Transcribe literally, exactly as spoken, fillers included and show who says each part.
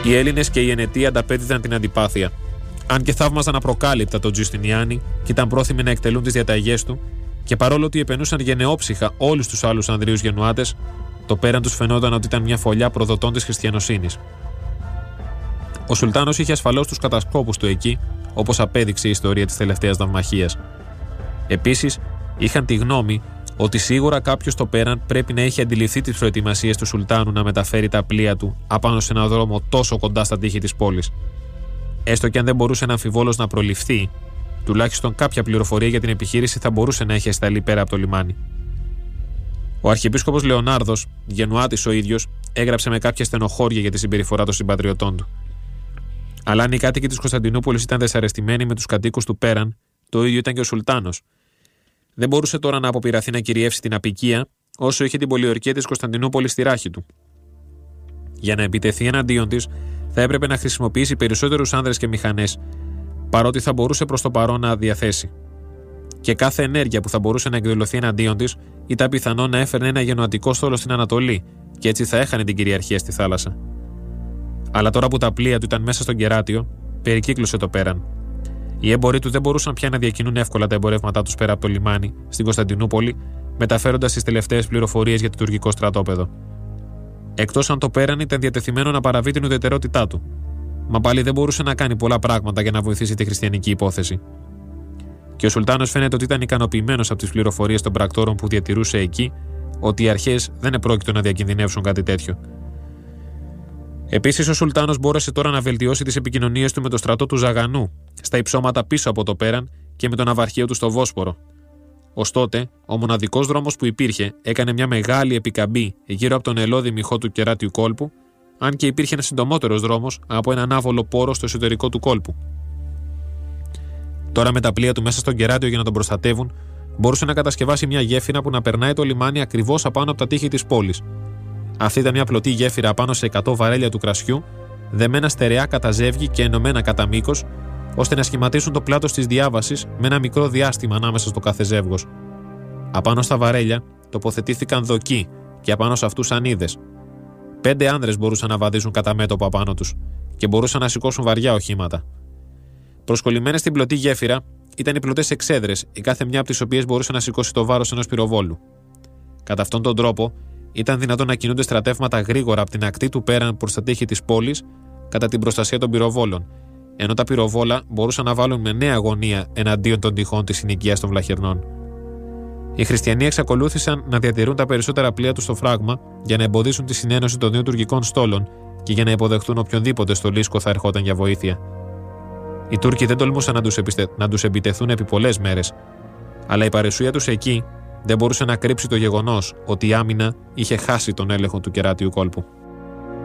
Speaker 1: Οι Έλληνες και οι Ενετοί ανταπέδιδαν την αντιπάθεια. Αν και θαύμαζαν απροκάλυπτα τον Τζουστινιάνη και ήταν πρόθυμοι να εκτελούν τις διαταγές του, και παρόλο ότι επενούσαν γενναιόψυχα όλους τους άλλους Ανδρίους γενουάτες, το πέραν τους φαινόταν ότι ήταν μια φωλιά προδοτών της χριστιανοσύνης. Ο Σουλτάνος είχε ασφαλώς τους κατασκόπους του εκεί, όπως απέδειξε η ιστορία της τελευταίας ναυμαχίας. Επίσης, είχαν τη γνώμη ότι σίγουρα κάποιος στο πέραν πρέπει να έχει αντιληφθεί τις προετοιμασίες του Σουλτάνου να μεταφέρει τα πλοία του απάνω σε έναν δρόμο τόσο κοντά στα τείχη της πόλης. Έστω και αν δεν μπορούσε να αμφιβόλως να προληφθεί, τουλάχιστον κάποια πληροφορία για την επιχείρηση θα μπορούσε να έχει σταλεί πέρα από το λιμάνι. Ο Αρχιεπίσκοπος Λεωνάρδος, γενουάτης ο ίδιος, έγραψε με κάποια στενοχώρια για τη συμπεριφορά των συμπατριωτών του. Αλλά αν οι κάτοικοι της Κωνσταντινούπολης ήταν δυσαρεστημένοι με τους κατοίκους του πέραν, το ίδιο ήταν και ο Σουλτάνος. Δεν μπορούσε τώρα να αποπειραθεί να κυριεύσει την αποικία, όσο είχε την πολιορκία της Κωνσταντινούπολης στη ράχη του. Για να επιτεθεί εναντίον της, θα έπρεπε να χρησιμοποιήσει περισσότερους άνδρες και μηχανές, παρότι θα μπορούσε προς το παρόν να διαθέσει. Και κάθε ενέργεια που θα μπορούσε να εκδηλωθεί εναντίον της, ήταν πιθανό να έφερνε ένα γενοατικό στόλο στην Ανατολή, και έτσι θα έχανε την κυριαρχία στη θάλασσα. Αλλά τώρα που τα πλοία του ήταν μέσα στον κεράτιο, περικύκλωσε το πέραν. Οι έμποροι του δεν μπορούσαν πια να διακινούν εύκολα τα εμπορεύματά τους πέρα από το λιμάνι, στην Κωνσταντινούπολη, μεταφέροντας τις τελευταίες πληροφορίες για το τουρκικό στρατόπεδο. Εκτός αν το πέραν ήταν διατεθειμένο να παραβεί την ουδετερότητά του. Μα πάλι δεν μπορούσε να κάνει πολλά πράγματα για να βοηθήσει τη χριστιανική υπόθεση. Και ο Σουλτάνος φαίνεται ότι ήταν ικανοποιημένος από τις πληροφορίες των πρακτόρων που διατηρούσε εκεί, ότι οι αρχές δεν επρόκειτο να διακινδυνεύσουν κάτι τέτοιο. Επίσης, ο Σουλτάνος μπόρεσε τώρα να βελτιώσει τις επικοινωνίες του με το στρατό του Ζαγανού, στα υψώματα πίσω από το πέραν και με τον ναυαρχείο του στο Βόσπορο. Ωστότε, ο μοναδικός δρόμος που υπήρχε έκανε μια μεγάλη επικαμπή γύρω από τον ελώδη μυχό του κεράτιου κόλπου, αν και υπήρχε ένα συντομότερος δρόμος από έναν άβολο πόρο στο εσωτερικό του κόλπου. Τώρα, με τα πλοία του μέσα στον κεράτιο για να τον προστατεύουν, μπορούσε να κατασκευάσει μια γέφυρα που να περνάει το λιμάνι ακριβώς απάνω από τα τείχη της πόλης. Αυτή ήταν μια πλωτή γέφυρα πάνω σε εκατό βαρέλια του κρασιού, δεμένα στερεά κατά ζεύγη και ενωμένα κατά μήκος, ώστε να σχηματίσουν το πλάτος της διάβασης με ένα μικρό διάστημα ανάμεσα στο κάθε ζεύγος. Απάνω στα βαρέλια τοποθετήθηκαν δοκοί και απάνω σε αυτούς ανίδες. Πέντε άνδρες μπορούσαν να βαδίζουν κατά μέτωπο απάνω τους και μπορούσαν να σηκώσουν βαριά οχήματα. Προσκολλημένες στην πλωτή γέφυρα ήταν οι πλωτές εξέδρες, η κάθε μια από τις οποίες μπορούσε να σηκώσει το βάρος ενός πυροβόλου. Κατά αυτόν τον τρόπο, ήταν δυνατόν να κινούνται στρατεύματα γρήγορα από την ακτή του πέραν προς τα τείχη της πόλης κατά την προστασία των πυροβόλων, ενώ τα πυροβόλα μπορούσαν να βάλουν με νέα αγωνία εναντίον των τυχών της συνοικίας των Βλαχερνών. Οι χριστιανοί εξακολούθησαν να διατηρούν τα περισσότερα πλοία τους στο φράγμα για να εμποδίσουν τη συνένωση των δύο τουρκικών στόλων και για να υποδεχτούν οποιονδήποτε στο Λίσκο θα ερχόταν για βοήθεια. Οι Τούρκοι δεν τολμούσαν να τους, επιστε... να τους επιτεθούν επί πολλές μέρες, αλλά η παρουσία τους εκεί δεν μπορούσε να κρύψει το γεγονός ότι η άμυνα είχε χάσει τον έλεγχο του κεράτιου κόλπου.